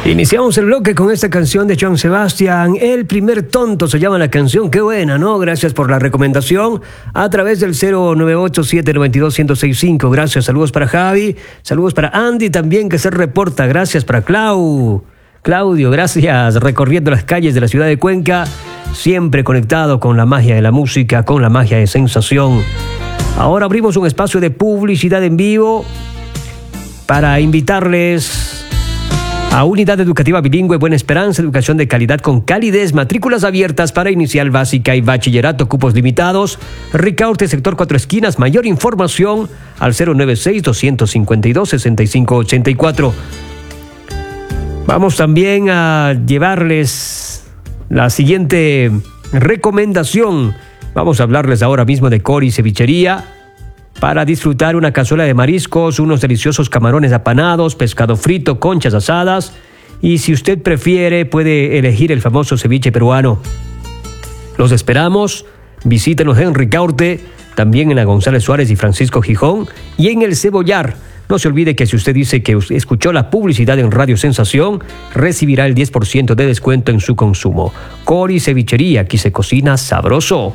Iniciamos el bloque con esta canción de Joan Sebastián, El primer tonto se llama la canción. Qué buena, ¿no? Gracias por la recomendación a través del 098-792-1065. Gracias, saludos para Javi, saludos para Andy también que se reporta. Gracias para Claudio, gracias, recorriendo las calles de la ciudad de Cuenca, siempre conectado con la magia de la música, con la magia de Sensación. Ahora abrimos un espacio de publicidad en vivo para invitarles a Unidad Educativa Bilingüe Buena Esperanza, educación de calidad con calidez, matrículas abiertas para inicial básica y bachillerato, cupos limitados. Ricaurte, sector 4 Esquinas. Mayor información al 096-252-6584. Vamos también a llevarles la siguiente recomendación. Vamos a hablarles ahora mismo de Cori Cevichería, para disfrutar una cazuela de mariscos, unos deliciosos camarones apanados, pescado frito, conchas asadas. Y si usted prefiere, puede elegir el famoso ceviche peruano. Los esperamos. Visítenos en Ricaurte, también en la González Suárez y Francisco Gijón, y en el Cebollar. No se olvide que si usted dice que escuchó la publicidad en Radio Sensación, recibirá el 10% de descuento en su consumo. Cori Cevichería, aquí se cocina sabroso.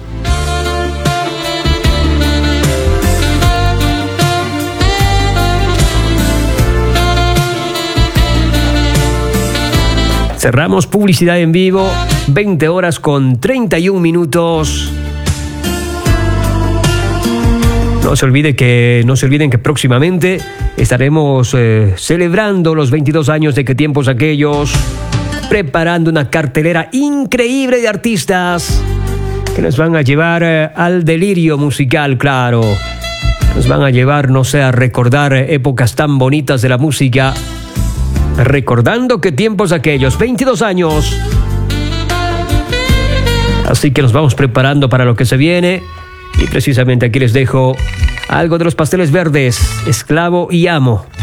Cerramos publicidad en vivo, 20 horas con 31 minutos. No se olviden que próximamente estaremos celebrando los 22 años de Qué tiempos aquellos, preparando una cartelera increíble de artistas que nos van a llevar al delirio musical, claro. Nos van a llevar, no sé, a recordar épocas tan bonitas de la música. Recordando Qué tiempos aquellos, 22 años. Así que nos vamos preparando para lo que se viene. Y precisamente aquí les dejo algo de Los Pasteles Verdes, Esclavo y Amo.